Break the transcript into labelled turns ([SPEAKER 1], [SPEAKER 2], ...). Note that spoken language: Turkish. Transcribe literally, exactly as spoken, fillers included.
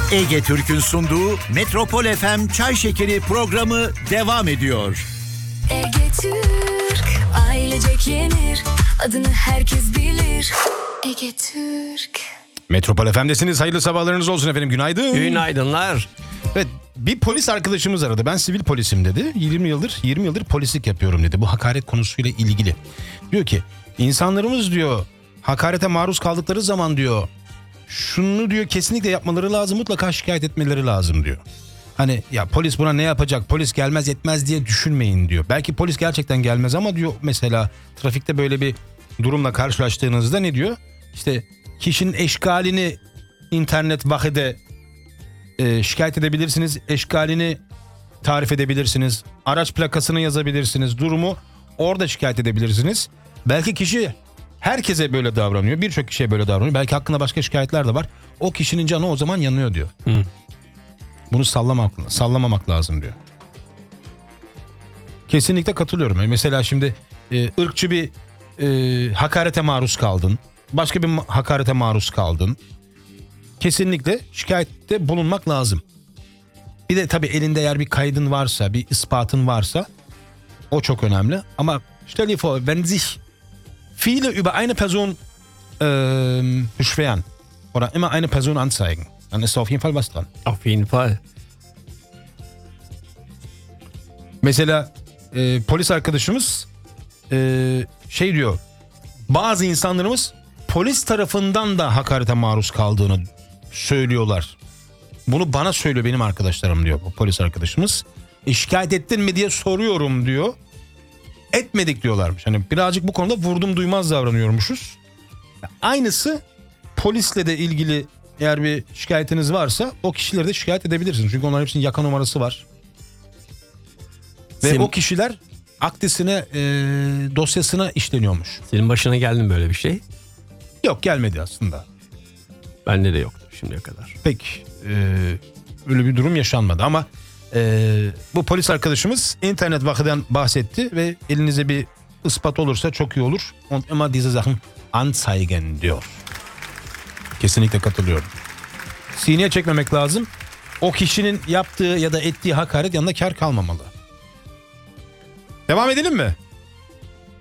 [SPEAKER 1] Ege Türk'ün sunduğu Metropol F M Çay Şekeri programı devam ediyor.
[SPEAKER 2] Ege Türk, ailecek yenir, adını herkes bilir. Ege Türk.
[SPEAKER 3] Metropol F M'desiniz. Hayırlı sabahlarınız olsun efendim. Günaydın.
[SPEAKER 4] Günaydınlar.
[SPEAKER 3] Evet, bir polis arkadaşımız aradı. Ben sivil polisim dedi. yirmi yıldır yirmi yıldır polislik yapıyorum dedi. Bu hakaret konusuyla ilgili. Diyor ki insanlarımız diyor hakarete maruz kaldıkları zaman diyor şunu diyor kesinlikle yapmaları lazım, mutlaka şikayet etmeleri lazım diyor. Hani ya polis buna ne yapacak, polis gelmez etmez diye düşünmeyin diyor. Belki polis gerçekten gelmez ama diyor mesela trafikte böyle bir durumla karşılaştığınızda ne diyor? İşte kişinin eşkalini internet vahide e, şikayet edebilirsiniz. Eşkalini tarif edebilirsiniz. Araç plakasını yazabilirsiniz. Durumu orada şikayet edebilirsiniz. Belki kişi herkese böyle davranıyor. Birçok kişiye böyle davranıyor. Belki hakkında başka şikayetler de var. O kişinin canı o zaman yanıyor diyor. Hı. Bunu sallamak, sallamamak lazım diyor. Kesinlikle katılıyorum. Mesela şimdi e, ırkçı bir e, hakarete maruz kaldın. Başka bir hakarete maruz kaldın. Kesinlikle şikayette bulunmak lazım. Bir de tabii elinde eğer bir kaydın varsa, bir ispatın varsa o çok önemli. Ama stell dir vor, wenn sich viele über eine Person äh, beschweren oder immer eine Person anzeigen, dann ist da auf jeden Fall was dran.
[SPEAKER 4] Auf jeden Fall.
[SPEAKER 3] Mesela e, polis arkadaşımız e, şey diyor, bazı insanlarımız polis tarafından da hakarete maruz kaldığını söylüyorlar. Bunu bana söylüyor benim arkadaşlarım diyor bu polis arkadaşımız. E, şikayet ettin mi diye soruyorum diyor. Etmedik diyorlarmış. Hani birazcık bu konuda vurdum duymaz davranıyormuşuz. Aynısı polisle de ilgili eğer bir şikayetiniz varsa o kişileri de şikayet edebilirsiniz. Çünkü onların hepsinin yaka numarası var. Ve
[SPEAKER 4] Senin,
[SPEAKER 3] o kişiler akdesine, e, dosyasına işleniyormuş.
[SPEAKER 4] senin başına geldi mi böyle bir şey?
[SPEAKER 3] Yok, gelmedi aslında.
[SPEAKER 4] Bende de yoktu şimdiye kadar.
[SPEAKER 3] Pek e, öyle bir durum yaşanmadı ama e, bu polis arkadaşımız internet vakıdan bahsetti ve elinize bir ispat olursa çok iyi olur. Und immer diese Sachen anzeigen diyor. Kesinlikle katılıyorum. Sineye çekmemek lazım. O kişinin yaptığı ya da ettiği hakaret yanında kar kalmamalı. Devam edelim mi?